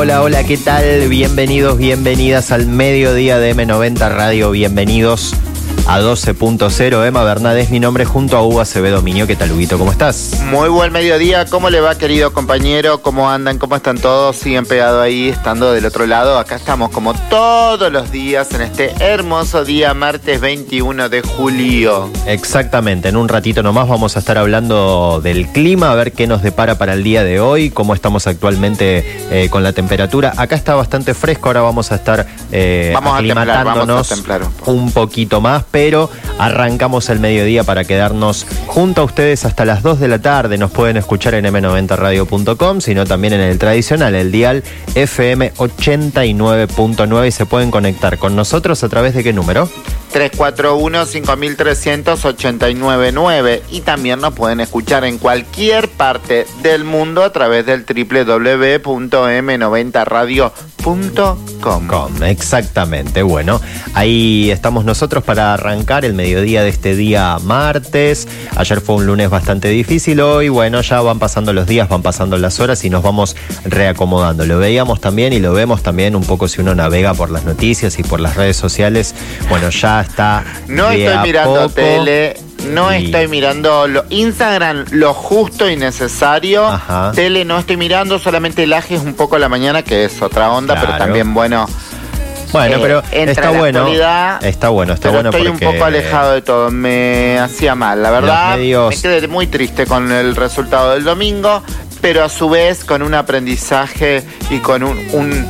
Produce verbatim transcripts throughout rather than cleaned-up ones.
hola, hola, ¿qué tal? Bienvenidos, bienvenidas al mediodía de eme noventa Radio, bienvenidos a doce punto cero. Emma Bernal es mi nombre, junto a Hugo Acevedo Miño. ¿Qué tal, Huguito? ¿Cómo estás? Muy buen mediodía. ¿Cómo le va, querido compañero? ¿Cómo andan? ¿Cómo están todos? Siguen pegados ahí, estando del otro lado. Acá estamos como todos los días en este hermoso día, martes veintiuno de julio. Exactamente. En un ratito nomás vamos a estar hablando del clima, a ver qué nos depara para el día de hoy, cómo estamos actualmente eh, con la temperatura. Acá está bastante fresco, ahora vamos a estar eh, vamos aclimatándonos a templar, vamos a templar un poco. un poquito más, pero arrancamos el mediodía para quedarnos junto a ustedes hasta las dos de la tarde. Nos pueden escuchar en eme noventa radio punto com, sino también en el tradicional, el dial efe eme ochenta y nueve punto nueve, y se pueden conectar con nosotros a través de ¿qué número? tres cuatro uno, cinco tres cero cero, ocho nueve nueve, y también nos pueden escuchar en cualquier parte del mundo a través del doble u doble u doble u punto eme noventa radio punto com. Exactamente, bueno, ahí estamos nosotros para arrancar el mediodía de este día martes. Ayer fue un lunes bastante difícil, hoy, bueno, ya van pasando los días, van pasando las horas y nos vamos reacomodando. Lo veíamos también y lo vemos también un poco si uno navega por las noticias y por las redes sociales. Bueno, ya está. No estoy mirando tele, no y... estoy mirando lo, Instagram lo justo y necesario. Ajá. Tele no estoy mirando, solamente el aje es un poco a la mañana, que es otra onda, claro. Pero también bueno. Bueno, eh, pero está bueno, está bueno, está pero bueno estoy porque un poco alejado de todo, me hacía mal, la verdad. Medios... Me quedé muy triste con el resultado del domingo, pero a su vez con un aprendizaje y con un... un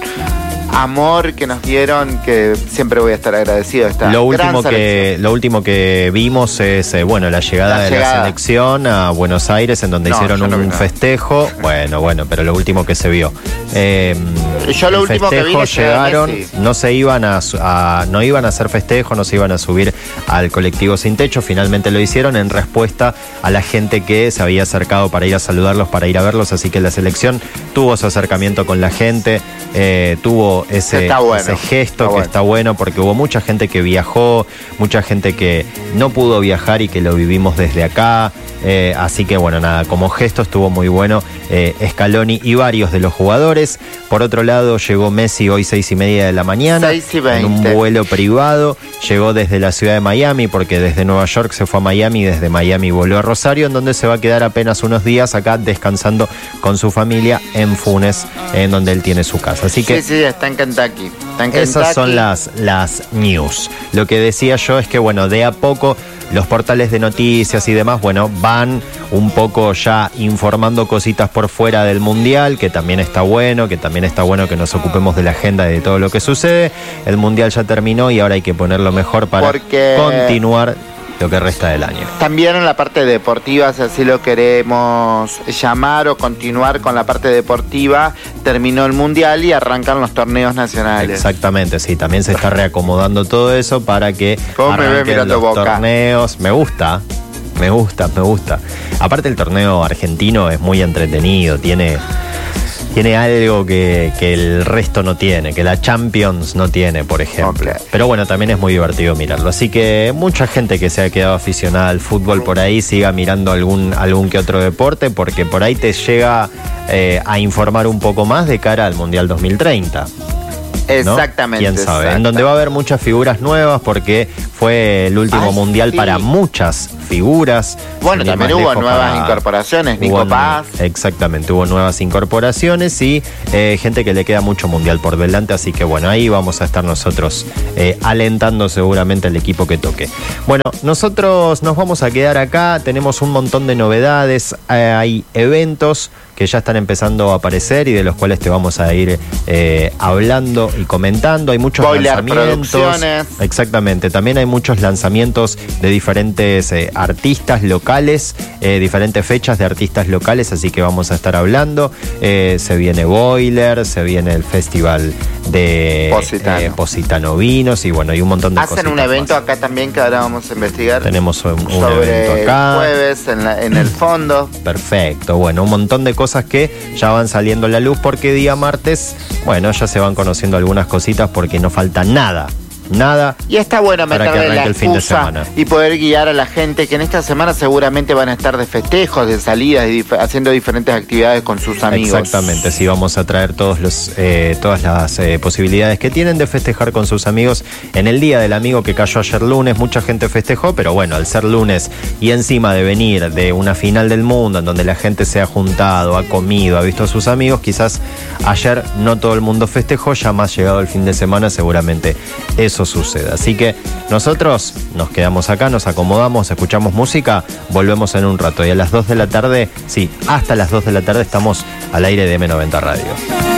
amor que nos dieron, que siempre voy a estar agradecido. Esta lo último que lo último que vimos es eh, bueno la llegada la de llegada. la selección a Buenos Aires, en donde no, hicieron un no festejo. Bueno, bueno, pero lo último que se vio. Eh, yo lo último que vi llegaron, no se iban a, a no iban a hacer festejo, no se iban a subir al colectivo Sin Techo. Finalmente lo hicieron en respuesta a la gente que se había acercado para ir a saludarlos, para ir a verlos. Así que la selección tuvo su acercamiento con la gente, eh, tuvo Ese, bueno, ese gesto está que bueno. Está bueno, porque hubo mucha gente que viajó, mucha gente que no pudo viajar y que lo vivimos desde acá. Eh, así que bueno, nada, como gesto estuvo muy bueno eh, Scaloni y varios de los jugadores. Por otro lado, llegó Messi hoy seis y media de la mañana seis y veinte. En un vuelo privado. Llegó desde la ciudad de Miami, porque desde Nueva York se fue a Miami y desde Miami volvió a Rosario, en donde se va a quedar apenas unos días acá descansando con su familia en Funes, en donde él tiene su casa. Así que sí, sí, está en Kentucky. Está en Kentucky. Esas son las, las news. Lo que decía yo es que, bueno, de a poco los portales de noticias y demás, bueno, van un poco ya informando cositas por fuera del Mundial, que también está bueno, que también está bueno que nos ocupemos de la agenda de todo lo que sucede. El Mundial ya terminó y ahora hay que ponerlo mejor para Porque... continuar lo que resta del año. También en la parte deportiva, si así lo queremos llamar, o continuar con la parte deportiva, terminó el Mundial y arrancan los torneos nacionales. Exactamente, sí, también se está reacomodando todo eso para que arranquen los Boca? torneos. Me gusta, me gusta, me gusta. Aparte, el torneo argentino es muy entretenido, tiene... Tiene algo que, que el resto no tiene, que la Champions no tiene, por ejemplo. Okay. Pero bueno, también es muy divertido mirarlo. Así que mucha gente que se ha quedado aficionada al fútbol por ahí siga mirando algún, algún que otro deporte, porque por ahí te llega eh, a informar un poco más de cara al Mundial dos mil treinta. Exactamente. ¿No? ¿Quién sabe? En donde va a haber muchas figuras nuevas, porque fue el último Ay, mundial sí. para muchas figuras. Bueno, también hubo nuevas para... incorporaciones, Nico hubo, Paz. Exactamente, hubo nuevas incorporaciones y eh, gente que le queda mucho mundial por delante, así que bueno, ahí vamos a estar nosotros eh, alentando seguramente al equipo que toque. Bueno, nosotros nos vamos a quedar acá, tenemos un montón de novedades, eh, hay eventos que ya están empezando a aparecer y de los cuales te vamos a ir eh, hablando y comentando. Hay muchos Boiler lanzamientos. Exactamente, también hay muchos lanzamientos de diferentes eh, artistas locales, eh, diferentes fechas de artistas locales, así que vamos a estar hablando. Eh, se viene Boiler, se viene el festival de Positano, eh, Positano Vinos y bueno, hay un montón de cosas. Hacen un evento más acá también que ahora vamos a investigar. Tenemos un, un sobre evento acá. Jueves en, la, en el fondo. Perfecto, bueno, un montón de cosas cosas que ya van saliendo a la luz, porque día martes, bueno, ya se van conociendo algunas cositas porque no falta nada nada. Y está bueno meterle la excusa y poder guiar a la gente que en esta semana seguramente van a estar de festejos, de salidas, y dif- haciendo diferentes actividades con sus amigos. Exactamente, sí, vamos a traer todos los, eh, todas las eh, posibilidades que tienen de festejar con sus amigos en el Día del Amigo que cayó ayer lunes. Mucha gente festejó, pero bueno, al ser lunes y encima de venir de una final del mundo en donde la gente se ha juntado, ha comido, ha visto a sus amigos, quizás ayer no todo el mundo festejó, ya más llegado el fin de semana seguramente eso sucede. Así que nosotros nos quedamos acá, nos acomodamos, escuchamos música, volvemos en un rato y a las dos de la tarde, sí, hasta las dos de la tarde estamos al aire de eme noventa Radio.